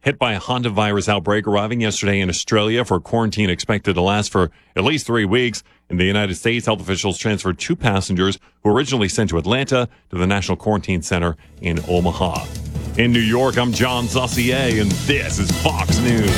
hit by a hantavirus outbreak arriving yesterday in Australia for quarantine expected to last for at least 3 weeks. In the United States, health officials transferred 2 passengers who were originally sent to Atlanta to the National Quarantine Center in Omaha. In New York, I'm John Saucier, and this is Fox News.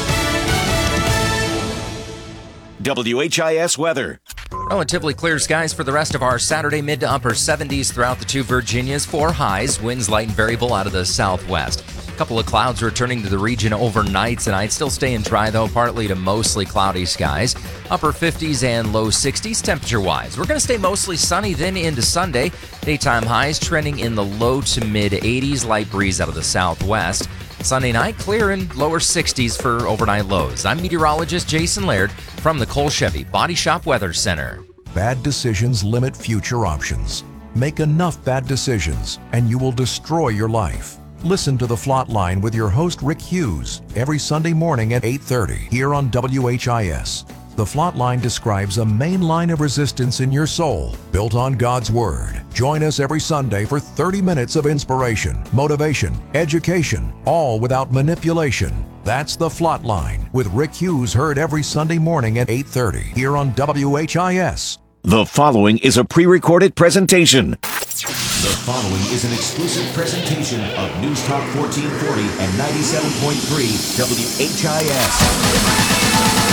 WHIS weather. Relatively clear skies for the rest of our Saturday, mid to upper 70s throughout the 2 Virginias. 4 highs, winds light and variable out of the southwest. A couple of clouds returning to the region overnight tonight. Still staying dry, though, partly to mostly cloudy skies. Upper 50s and low 60s temperature-wise. We're going to stay mostly sunny then into Sunday. Daytime highs trending in the low to mid 80s, light breeze out of the southwest. Sunday night, clear and lower 60s for overnight lows. I'm meteorologist Jason Laird from the Cole Chevy Body Shop Weather Center. Bad decisions limit future options. Make enough bad decisions, and you will destroy your life. Listen to The Flot Line with your host, Rick Hughes, every Sunday morning at 8:30 here on WHIS. The Flot Line describes a main line of resistance in your soul, built on God's Word. Join us every Sunday for 30 minutes of inspiration, motivation, education, all without manipulation. That's The Flot Line with Rick Hughes, heard every Sunday morning at 8:30 here on WHIS. The following is a pre-recorded presentation. The following is an exclusive presentation of News Talk 1440 and 97.3 WHIS.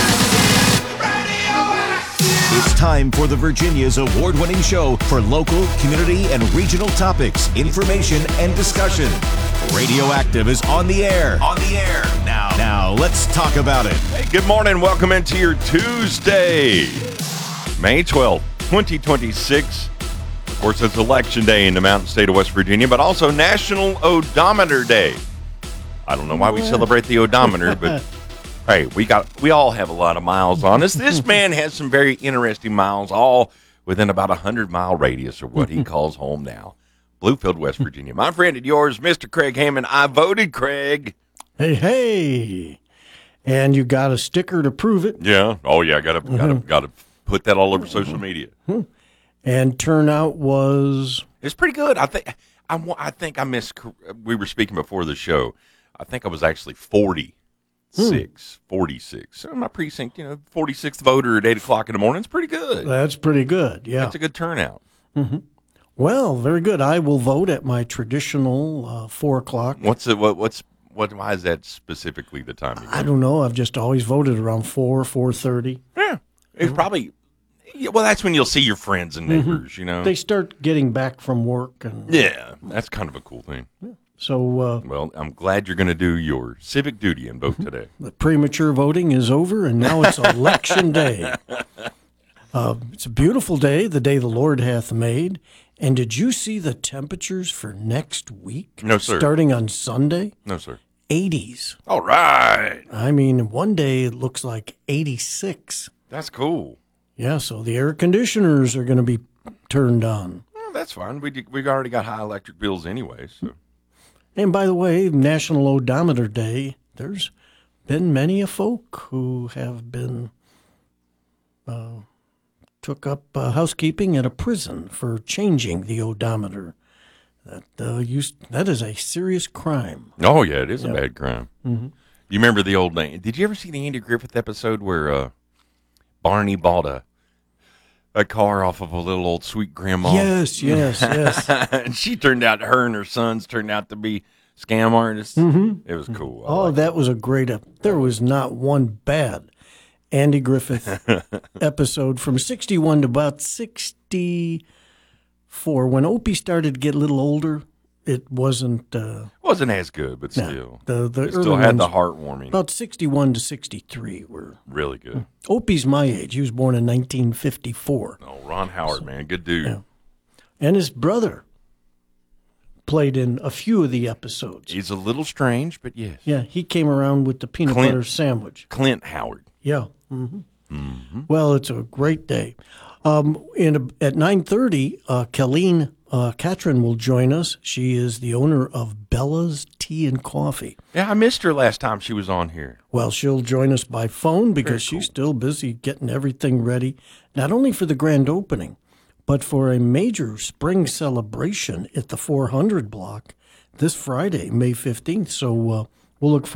It's time for the Virginia's award-winning show for local, community, and regional topics, information, and discussion. Radioactive is on the air. Now, let's talk about it. Hey, good morning. Welcome into your Tuesday, May 12th, 2026. Of course, it's Election Day in the Mountain State of West Virginia, but also National Odometer Day. I don't know why we celebrate the odometer, but hey, we all have a lot of miles on us. This man has some very interesting miles, all within about 100-mile radius of what he calls home now. Bluefield, West Virginia. My friend and yours, Mr. Craig Hammond. I voted Craig. Hey. And you got a sticker to prove it. Yeah. Oh, yeah. Gotta put that all over social media. And turnout was? It's pretty good. I think I missed. We were speaking before the show. I think I was actually 46. So my precinct, 46th voter at 8 o'clock in the morning. It's pretty good. That's pretty good. Yeah. That's a good turnout. Mm-hmm. Well, very good. I will vote at my traditional 4 o'clock. Why is that specifically the time? I don't know. I've just always voted around 4:30. Yeah. It's probably, well, that's when you'll see your friends and neighbors, They start getting back from work. Yeah, that's kind of a cool thing. Yeah. So, well, I'm glad you're going to do your civic duty and vote today. The premature voting is over, and now it's Election Day. It's a beautiful day, the day the Lord hath made. And did you see the temperatures for next week? No, sir. Starting on Sunday? No, sir. 80s. All right. I mean, one day it looks like 86. That's cool. Yeah, so the air conditioners are going to be turned on. Well, that's fine. We already got high electric bills anyway. So. And by the way, National Odometer Day, there's been many a folk who have been took up housekeeping at a prison for changing the odometer. That is a serious crime. Oh, yeah, it is a bad crime. Mm-hmm. You remember the old name? Did you ever see the Andy Griffith episode where Barney bought a car off of a little old sweet grandma? Yes. And her and her sons turned out to be scam artists. Mm-hmm. It was cool. That was a great there was not one bad Andy Griffith episode from 61 to about 64. When Opie started to get a little older, it wasn't as good, but still. The it still had the heartwarming. About 61 to 63 were really good. Opie's my age. He was born in 1954. Oh, Ron Howard, man. Good dude. Yeah. And his brother played in a few of the episodes. He's a little strange, but yes. Yeah, he came around with the peanut butter sandwich. Clint Howard. Yeah. Mm-hmm. Mm-hmm. Well, it's a great day. At 9:30, Colleen Catron will join us. She is the owner of Bella's Tea and Coffee. Yeah, I missed her last time she was on here. Well, she'll join us by phone because she's still busy getting everything ready, not only for the grand opening, but for a major spring celebration at the 400 block this Friday, May 15th. So we'll look forward